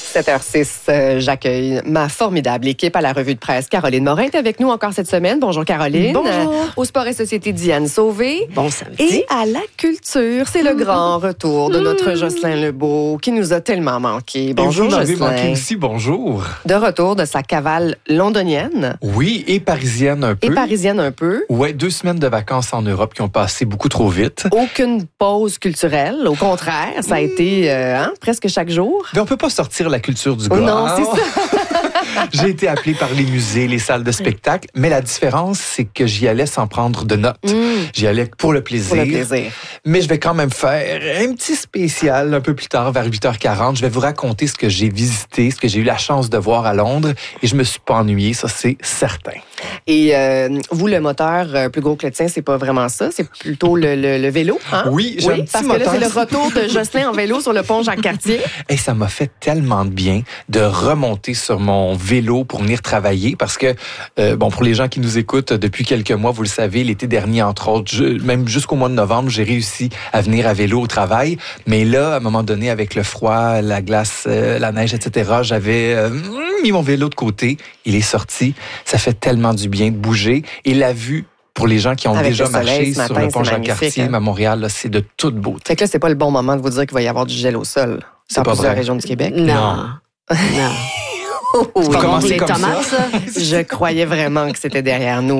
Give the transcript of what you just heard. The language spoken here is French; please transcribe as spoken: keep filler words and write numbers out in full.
sept heures six, euh, j'accueille ma formidable équipe à la revue de presse. Caroline Morin est avec nous encore cette semaine. Bonjour Caroline. Bonjour. Euh, au Sport et Société, Diane Sauvé. Bon samedi. Et à la culture, c'est le grand retour de notre Jocelyn Lebeau qui nous a tellement manqué. Bonjour et vous m'avez Jocelyn. manqué aussi, bonjour. De retour de sa cavale londonienne. Oui, et parisienne un peu. Et parisienne un peu. Ouais, deux semaines de vacances en Europe qui ont passé beaucoup trop vite. Aucune pause culturelle. Au contraire, ça a été euh, hein, presque chaque jour. Mais on peut pas sortir la culture du gars. Non, c'est ça. J'ai été appelé par les musées, les salles de spectacle, mais la différence, c'est que j'y allais sans prendre de notes. Mm. J'y allais pour le plaisir. Pour le plaisir. Mais je vais quand même faire un petit spécial un peu plus tard, vers huit heures quarante. Je vais vous raconter ce que j'ai visité, ce que j'ai eu la chance de voir à Londres, et je me suis pas ennuyé, ça c'est certain. Et euh, vous, le moteur euh, plus gros que le tien, c'est pas vraiment ça, c'est plutôt le, le, le vélo, hein? Oui, j'ai oui, un petit parce moteur. que là, c'est le retour de Jocelyn en vélo sur le pont Jacques-Cartier. Et ça m'a fait tellement de bien de remonter sur mon vélo pour venir travailler parce que, euh, bon, pour les gens qui nous écoutent depuis quelques mois, vous le savez, l'été dernier, entre autres, je, même jusqu'au mois de novembre, j'ai réussi à venir à vélo au travail. Mais là, à un moment donné, avec le froid, la glace, euh, la neige, et cetera, j'avais euh, mis mon vélo de côté. Il est sorti. Ça fait tellement du bien de bouger. Et la vue, pour les gens qui ont Avec déjà le soleil, marché ce matin, sur le pont c'est Jacques-Cartier, magnifique, hein? à Montréal, là, c'est de toute beauté. Fait que là, c'est pas le bon moment de vous dire qu'il va y avoir du gel au sol C'est dans pas plusieurs vrai. régions du Québec. Non. Non. Non. Oui. Pas bon pour Commencez les comme ça. tomates, ça? Je croyais vraiment que c'était derrière nous.